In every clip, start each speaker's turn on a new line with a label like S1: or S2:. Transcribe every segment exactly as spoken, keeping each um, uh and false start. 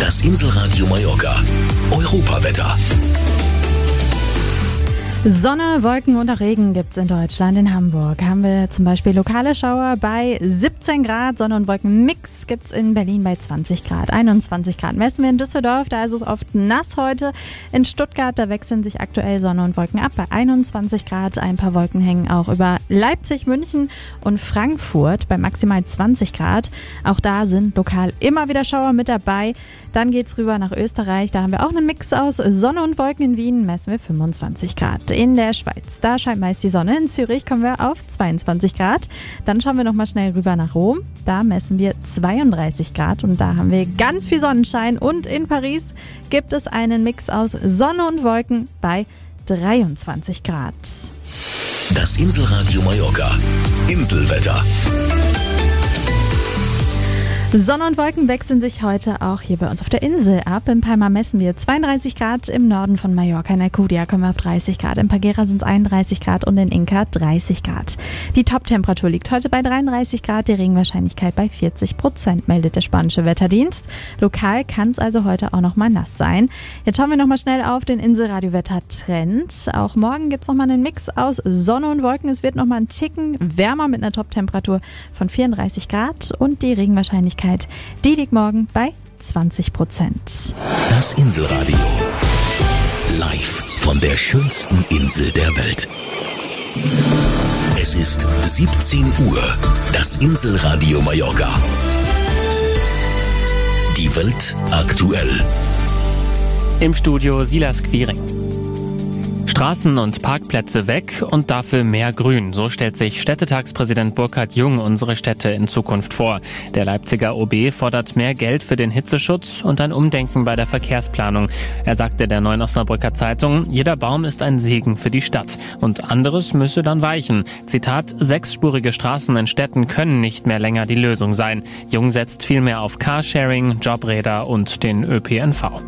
S1: Das Inselradio Mallorca. Europawetter.
S2: Sonne, Wolken und auch Regen gibt's in Deutschland. In Hamburg haben wir zum Beispiel lokale Schauer bei siebzehn Grad. Sonne- und Wolkenmix gibt's in Berlin bei zwanzig Grad. einundzwanzig Grad messen wir in Düsseldorf, da ist es oft nass heute. In Stuttgart, da wechseln sich aktuell Sonne und Wolken ab bei einundzwanzig Grad. Ein paar Wolken hängen auch über Leipzig, München und Frankfurt bei maximal zwanzig Grad. Auch da sind lokal immer wieder Schauer mit dabei. Dann geht's rüber nach Österreich. Da haben wir auch einen Mix aus Sonne und Wolken. In Wien messen wir fünfundzwanzig Grad. In der Schweiz, da scheint meist die Sonne. In Zürich kommen wir auf zweiundzwanzig Grad. Dann schauen wir nochmal schnell rüber nach Rom. Da messen wir zweiunddreißig Grad und da haben wir ganz viel Sonnenschein. Und in Paris gibt es einen Mix aus Sonne und Wolken bei dreiundzwanzig Grad.
S1: Das Inselradio Mallorca. Inselwetter.
S2: Sonne und Wolken wechseln sich heute auch hier bei uns auf der Insel ab. In Palma messen wir zweiunddreißig Grad, im Norden von Mallorca in Alcudia kommen wir auf dreißig Grad, in Paguera sind es einunddreißig Grad und in Inca dreißig Grad. Die Top-Temperatur liegt heute bei dreiunddreißig Grad, die Regenwahrscheinlichkeit bei vierzig Prozent, meldet der spanische Wetterdienst. Lokal kann es also heute auch noch mal nass sein. Jetzt schauen wir noch mal schnell auf den Inselradio-Wetter-Trend. Auch morgen gibt es noch mal einen Mix aus Sonne und Wolken. Es wird noch mal einen Ticken wärmer mit einer Top-Temperatur von vierunddreißig Grad und die Regenwahrscheinlichkeit die liegt morgen bei zwanzig Prozent.
S1: Das Inselradio. Live von der schönsten Insel der Welt. Es ist siebzehn Uhr. Das Inselradio Mallorca. Die Welt aktuell.
S3: Im Studio Silas Quiring. Straßen und Parkplätze weg und dafür mehr Grün. So stellt sich Städtetagspräsident Burkhard Jung unsere Städte in Zukunft vor. Der Leipziger O B fordert mehr Geld für den Hitzeschutz und ein Umdenken bei der Verkehrsplanung. Er sagte der Neuen Osnabrücker Zeitung, jeder Baum ist ein Segen für die Stadt und anderes müsse dann weichen. Zitat, sechsspurige Straßen in Städten können nicht mehr länger die Lösung sein. Jung setzt vielmehr auf Carsharing, Jobräder und den Ö P N V.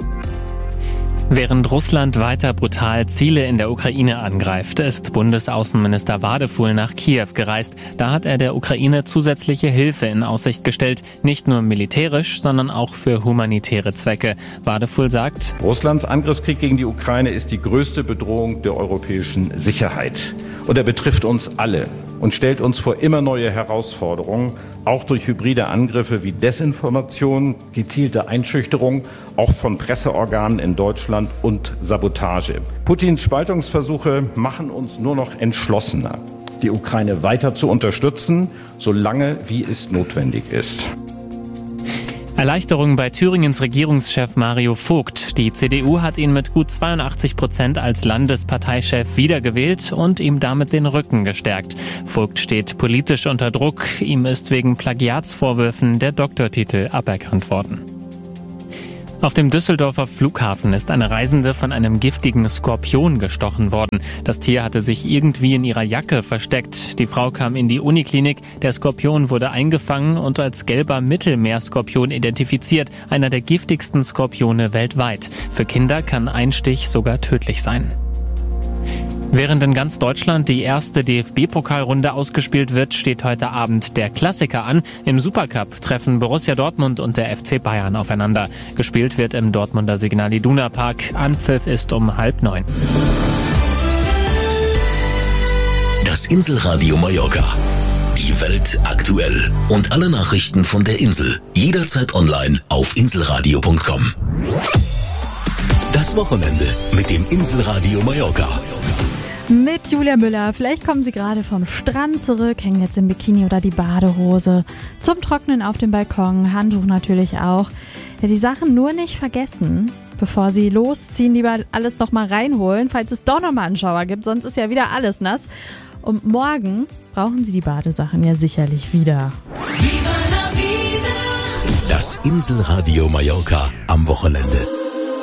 S3: Während Russland weiter brutal Ziele in der Ukraine angreift, ist Bundesaußenminister Wadefuhl nach Kiew gereist. Da hat er der Ukraine zusätzliche Hilfe in Aussicht gestellt, nicht nur militärisch, sondern auch für humanitäre Zwecke. Wadefuhl sagt,
S4: Russlands Angriffskrieg gegen die Ukraine ist die größte Bedrohung der europäischen Sicherheit. Und er betrifft uns alle und stellt uns vor immer neue Herausforderungen, auch durch hybride Angriffe wie Desinformation, gezielte Einschüchterung, auch von Presseorganen in Deutschland und Sabotage. Putins Spaltungsversuche machen uns nur noch entschlossener, die Ukraine weiter zu unterstützen, solange wie es notwendig ist.
S3: Erleichterung bei Thüringens Regierungschef Mario Vogt. Die C D U hat ihn mit gut zweiundachtzig Prozent als Landesparteichef wiedergewählt und ihm damit den Rücken gestärkt. Vogt steht politisch unter Druck. Ihm ist wegen Plagiatsvorwürfen der Doktortitel aberkannt worden. Auf dem Düsseldorfer Flughafen ist eine Reisende von einem giftigen Skorpion gestochen worden. Das Tier hatte sich irgendwie in ihrer Jacke versteckt. Die Frau kam in die Uniklinik. Der Skorpion wurde eingefangen und als gelber Mittelmeerskorpion identifiziert. Einer der giftigsten Skorpione weltweit. Für Kinder kann ein Stich sogar tödlich sein. Während in ganz Deutschland die erste D F B-Pokalrunde ausgespielt wird, steht heute Abend der Klassiker an. Im Supercup treffen Borussia Dortmund und der F C Bayern aufeinander. Gespielt wird im Dortmunder Signal Iduna Park. Anpfiff ist um halb neun.
S1: Das Inselradio Mallorca. Die Welt aktuell. Und alle Nachrichten von der Insel. Jederzeit online auf inselradio punkt com. Das Wochenende mit dem Inselradio Mallorca.
S2: Mit Julia Müller. Vielleicht kommen Sie gerade vom Strand zurück, hängen jetzt im Bikini oder die Badehose. Zum Trocknen auf dem Balkon, Handtuch natürlich auch. Ja, die Sachen nur nicht vergessen, bevor Sie losziehen, lieber alles nochmal reinholen, falls es doch nochmal einen Schauer gibt, sonst ist ja wieder alles nass. Und morgen brauchen Sie die Badesachen ja sicherlich wieder.
S1: Das Inselradio Mallorca am Wochenende.